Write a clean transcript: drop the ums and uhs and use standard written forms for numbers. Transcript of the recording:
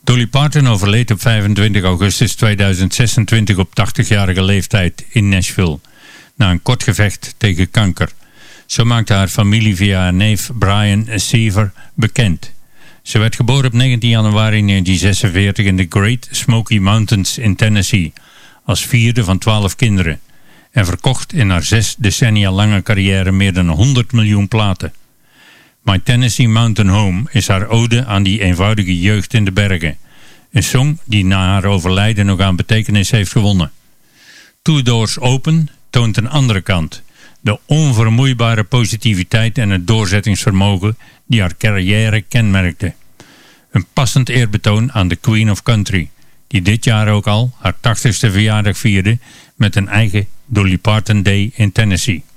Dolly Parton overleed op 25 augustus 2026 op 80-jarige leeftijd in Nashville, na een kort gevecht tegen kanker. Zo maakte haar familie via haar neef Brian Seaver bekend. Ze werd geboren op 19 januari 1946 in de Great Smoky Mountains in Tennessee, als vierde van 12 kinderen, en verkocht in haar 6 decennia lange carrière meer dan 100 miljoen platen. My Tennessee Mountain Home is haar ode aan die eenvoudige jeugd in de bergen. Een song die na haar overlijden nog aan betekenis heeft gewonnen. Two Doors Open toont een andere kant. De onvermoeibare positiviteit en het doorzettingsvermogen die haar carrière kenmerkte. Een passend eerbetoon aan de Queen of Country, die dit jaar ook al haar 80ste verjaardag vierde met een eigen Dolly Parton Day in Tennessee.